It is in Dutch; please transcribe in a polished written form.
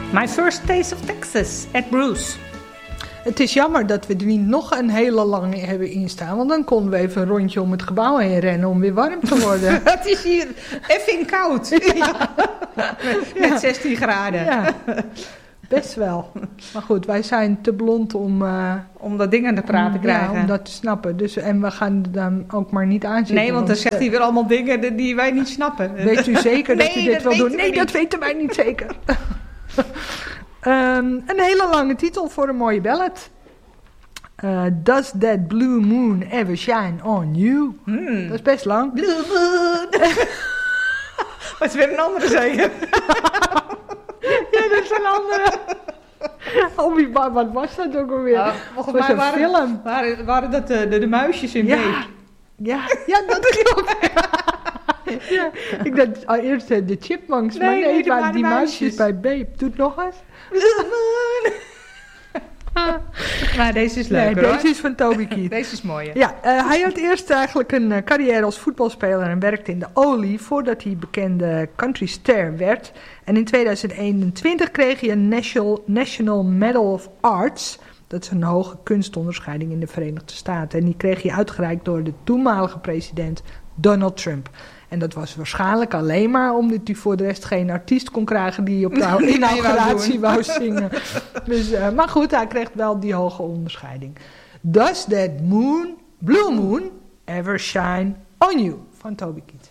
My First Taste of Texas, Ed Bruce. Het is jammer dat we er niet nog een hele lange hebben instaan. Want dan konden we even een rondje om het gebouw heen rennen om weer warm te worden. Het is hier effing koud. Ja. Met 16 graden. Ja, best wel. Maar goed, wij zijn te blond om dat ding aan de praat te krijgen. Ja, om dat te snappen. Dus, en we gaan het dan ook maar niet aanzien. Nee, want dan zegt hij weer allemaal dingen die wij niet snappen. Weet u zeker dat u dit wil doen? Nee, dat weten wij niet zeker. Een hele lange titel voor een mooie ballad. Does that blue moon ever shine on you? Dat is best lang. Blue moon. Dat is weer een andere zeker. Ja, dat is een andere. Oh, wat was dat ook alweer? Volgens mij waren dat de muisjes in Babe. Ja, dat klopt. Ja, ik dacht eerst de chipmunks, maar nee, het waren die muisjes bij Babe. Doe het nog eens. Maar deze is leuk, hoor. Deze is van Toby Keith. Deze is mooi, hè? Ja, hij had eerst eigenlijk een carrière als voetbalspeler en werkte in de olie voordat hij bekende countryster werd. En in 2021 kreeg hij een National Medal of Arts. Dat is een hoge kunstonderscheiding in de Verenigde Staten. En die kreeg hij uitgereikt door de toenmalige president Donald Trump. En dat was waarschijnlijk alleen maar omdat hij voor de rest geen artiest kon krijgen die op de inauguratie wou zingen. Dus, maar goed, hij kreeg wel die hoge onderscheiding. Does that blue moon ever shine on you? Van Toby Keith.